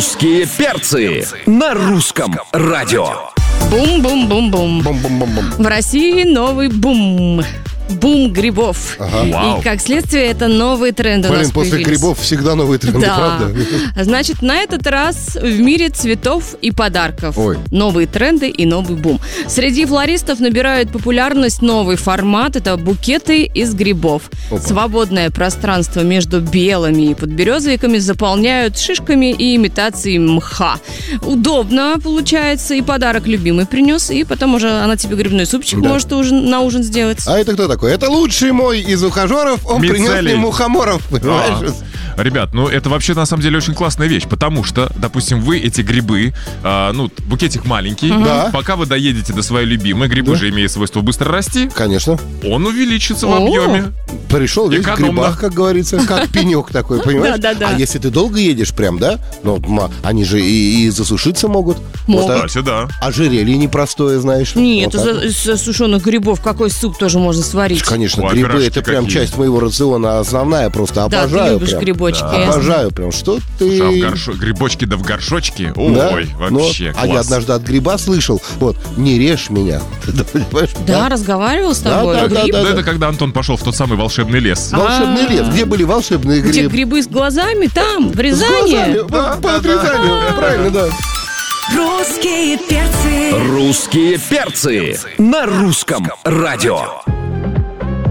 Русские перцы на русском радио. Бум-бум-бум-бум. Бум-бум-бум-бум. В России новый бум. Бум грибов. Вау. И, как следствие, это новые тренды у нас Блин, после появились. грибов всегда новые тренды, Да. правда? Значит, на этот раз в мире цветов и подарков. Ой. Новые тренды и новый бум. Среди флористов набирает популярность новый формат. Это букеты из грибов. Опа. Свободное пространство между белыми и подберезовиками заполняют шишками и имитацией мха. Удобно получается. И подарок любимый принес. И потом уже она тебе грибной супчик Да. может на ужин сделать. А это кто такой? Это лучший мой из ухажеров. Он принес Мицелий. мне мухоморов. Понимаешь? Ребят, ну это вообще на самом деле очень классная вещь, потому что, допустим, вы эти грибы, букетик маленький, Да. пока вы доедете до своей любимой, грибы же имеют свойство быстро расти, Конечно. он увеличится в О. объеме. Пришел весь в Экономно. грибах, как говорится, как пенек такой, понимаешь? Да-да-да. А если ты долго едешь прям, да? Ну, они же и засушиться могут. Могут. Вот, Да, сюда. ожерелье непростое, знаешь. Нет, Вот так. из сушеных грибов какой суп тоже можно сварить. Конечно, Ой, грибы пирожки это прям какие. часть моего рациона основная, просто Да, ты обожаю любишь прям. грибочки. Обожаю прям. Что ты... Грибочки да в горшочке. Да? Ой, Ну, вообще а я класс. однажды от гриба слышал, вот, не режь меня. Ты понимаешь? Да, разговаривал с тобой. Да, Гриб? Ну, это когда Антон пошел в тот самый волшебный лес. Волшебный лес. Где были волшебные Где грибы? грибы с глазами? Там, в С Рязани. глазами. Вот по отрезанию. Правильно, да. Русские перцы. Русские перцы на русском радио.